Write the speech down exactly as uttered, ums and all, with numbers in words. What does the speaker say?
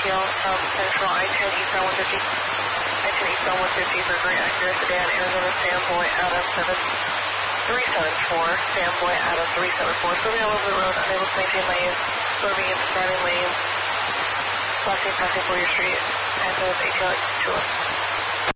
L from Central I ten eastbound one fifty. I ten eastbound one fifty for great accuracy. Sedan, Arizona Fanboy out of seven three seven four. Fanboy out of three seven four. Swerving all over the road, unable to maintain lanes. Swerving into driving lanes. Flashing, passing for your street. And those A T L two.